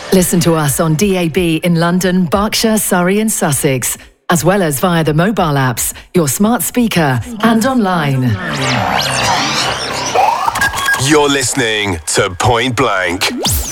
Listen to us on DAB in London, Berkshire, Surrey and Sussex, as well as via the mobile apps, your smart speaker and online. You're listening to Point Blank.